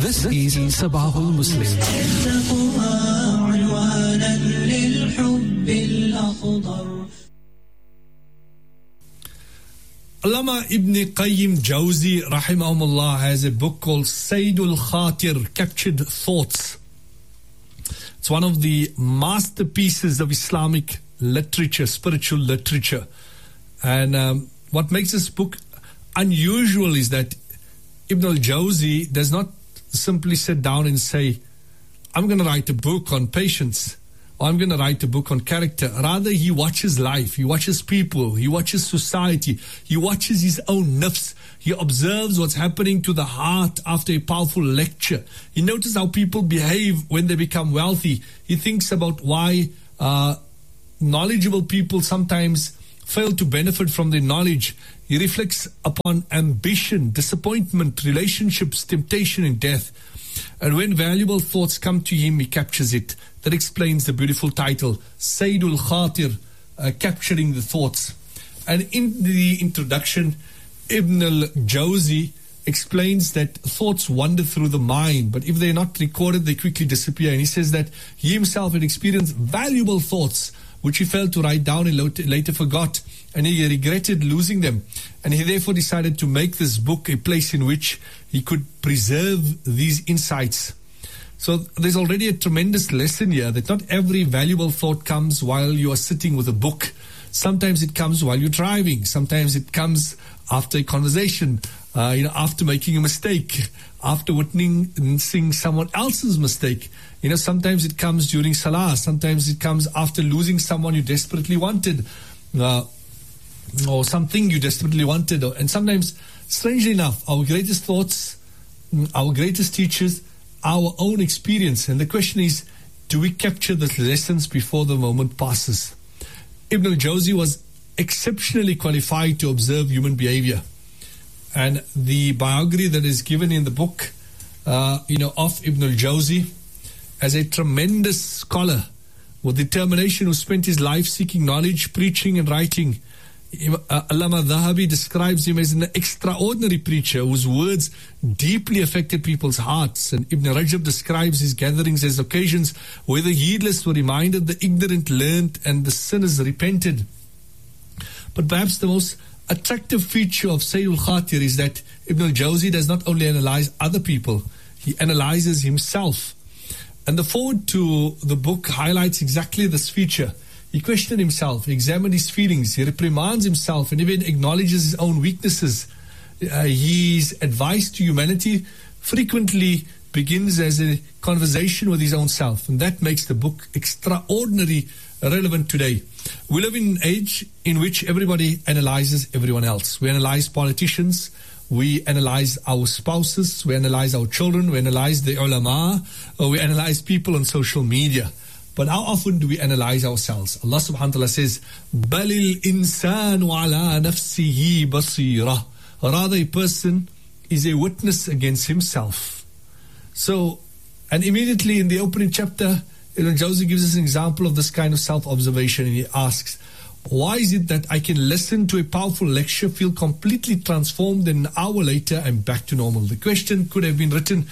This is Sabahul Muslim. Allama Ibn Qayyim Jawzi rahimahumullah has a book called Saydul Khatir, Captured Thoughts. It's one of the masterpieces of Islamic literature, spiritual literature. And what makes this book unusual is that Ibn al-Jawzi does not simply sit down and say, I'm going to write a book on patience, or I'm going to write a book on character. Rather, he watches life, he watches people, he watches society, he watches his own nafs. He observes what's happening to the heart after a powerful lecture. He notices how people behave when they become wealthy. He thinks about why knowledgeable people sometimes fail to benefit from their knowledge. He reflects upon ambition, disappointment, relationships, temptation, and death. And when valuable thoughts come to him, he captures it. That explains the beautiful title, Saydul Khatir, capturing the thoughts. And in the introduction, Ibn al-Jawzi explains that thoughts wander through the mind, but if they're not recorded, they quickly disappear. And he says that he himself had experienced valuable thoughts which he failed to write down and later forgot, and he regretted losing them. And he therefore decided to make this book a place in which he could preserve these insights. So there's already a tremendous lesson here that not every valuable thought comes while you are sitting with a book. Sometimes it comes while you're driving. Sometimes it comes after a conversation, after making a mistake, after witnessing someone else's mistake. Sometimes it comes during salah. Sometimes it comes after losing someone you desperately wanted, or something you desperately wanted. And sometimes, strangely enough, our greatest thoughts, our greatest teachers, our own experience. And the question is, do we capture the lessons before the moment passes? Ibn al-Jawzi was exceptionally qualified to observe human behavior. And the biography that is given in the book, of Ibn al-Jawzi, as a tremendous scholar with determination who spent his life seeking knowledge, preaching and writing. Allama Dhahabi describes him as an extraordinary preacher whose words deeply affected people's hearts. And Ibn Rajab describes his gatherings as occasions where the heedless were reminded, the ignorant learned, and the sinners repented. But perhaps the most attractive feature of Sayyidul Khatir is that Ibn al-Jawzi does not only analyze other people, he analyzes himself. And the foreword to the book highlights exactly this feature. He questioned himself, he examined his feelings, he reprimands himself, and even acknowledges his own weaknesses. His advice to humanity frequently begins as a conversation with his own self, and that makes the book extraordinarily relevant today. We live in an age in which everybody analyzes everyone else. We analyze politicians, we analyze our spouses, we analyze our children, we analyze the ulama, or we analyze people on social media. But how often do we analyze ourselves? Allah subhanahu wa ta'ala says, بَلِ الْإِنسَانُ عَلَىٰ نَفْسِهِ بَصِيرًا. Rather, a person is a witness against himself. So, and immediately in the opening chapter, Ibn Jawzi gives us an example of this kind of self-observation, and he asks, why is it that I can listen to a powerful lecture, feel completely transformed, and an hour later I'm back to normal? The question could have been written,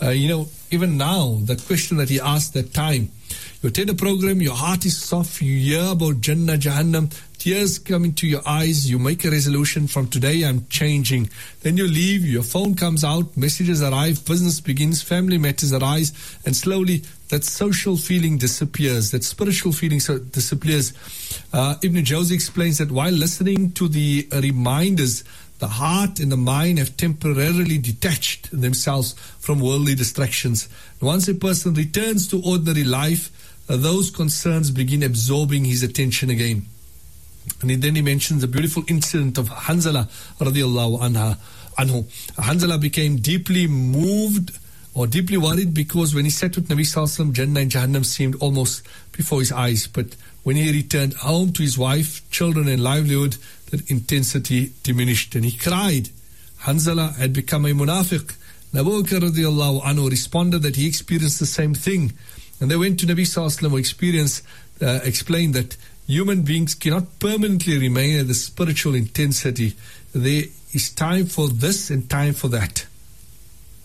even now, that question that he asked that time. You attend a program, your heart is soft, you hear about Jannah, Jahannam, tears come into your eyes, you make a resolution, from today I'm changing. Then you leave, your phone comes out, messages arrive, business begins, family matters arise, and slowly that social feeling disappears, that spiritual feeling disappears. Ibn Jawzi explains that while listening to the reminders, the heart and the mind have temporarily detached themselves from worldly distractions. Once a person returns to ordinary life, those concerns begin absorbing his attention again. And then he mentions a beautiful incident of Hanzala radiallahu anhu. Hanzala became deeply moved or deeply worried because when he sat with Nabi Sallallahu Alaihi Wasallam, Jannah and Jahannam seemed almost before his eyes. But when he returned home to his wife, children and livelihood, that intensity diminished and he cried. Hanzala had become a munafiq. Abu Bakr radiallahu anhu responded that he experienced the same thing. And they went to Nabi Sallallahu Alaihi Wasallam who explained that human beings cannot permanently remain at the spiritual intensity. There is time for this and time for that.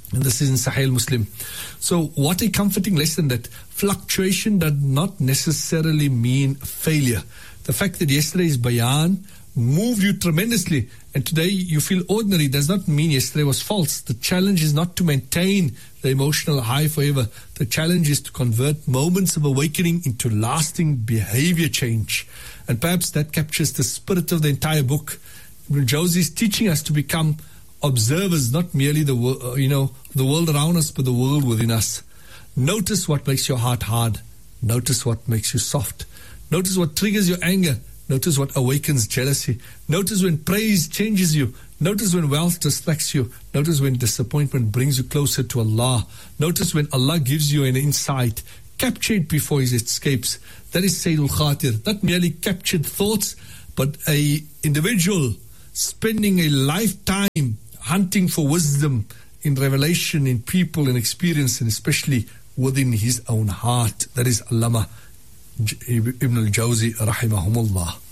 And this is in Sahih Muslim. So what a comforting lesson that fluctuation does not necessarily mean failure. The fact that yesterday's bayan moved you tremendously and today you feel ordinary does not mean yesterday was false. The challenge is not to maintain the emotional high forever. The challenge is to convert moments of awakening into lasting behavior change. And perhaps that captures the spirit of the entire book. Ibn Jawzi is teaching us to become observers, not merely the world around us, but the world within us. Notice what makes your heart hard. Notice what makes you soft. Notice what triggers your anger. Notice what awakens jealousy. Notice when praise changes you. Notice when wealth distracts you. Notice when disappointment brings you closer to Allah. Notice when Allah gives you an insight. Capture it before it escapes. That is Sayyidul Khatir. Not merely captured thoughts, but a individual spending a lifetime hunting for wisdom in revelation, in people, in experience, and especially within his own heart. That is Allama Ibn al-Jawzi rahimahumullah.